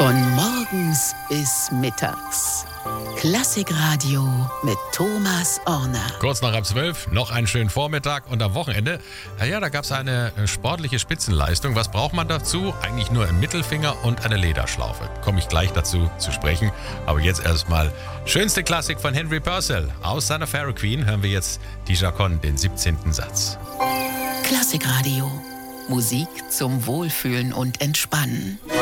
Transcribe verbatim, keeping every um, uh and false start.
Von morgens bis mittags. Klassikradio mit Thomas Orner. Kurz nach halb zwölf, noch einen schönen Vormittag und am Wochenende, ja, da gab es eine sportliche Spitzenleistung. Was braucht man dazu? Eigentlich nur einen Mittelfinger und eine Lederschlaufe. Komme ich gleich dazu zu sprechen. Aber jetzt erstmal schönste Klassik von Henry Purcell. Aus seiner Fairy Queen hören wir jetzt die Chaconne, den siebzehnten Satz. Klassikradio. Musik zum Wohlfühlen und Entspannen.